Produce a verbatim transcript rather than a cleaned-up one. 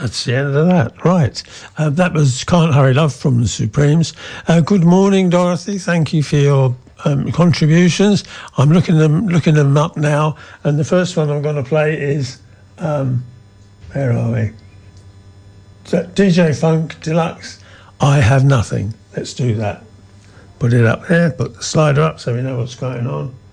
That's the end of that. Right. Uh, that was Can't Hurry Love from the Supremes. Uh, good morning, Dorothy. Thank you for your um, contributions. I'm looking them looking them up now, and the first one I'm going to play is um, where are we? So, D J Funk Deluxe. I Have Nothing. Let's do that. Put it up there. Put the slider up so we know what's going on.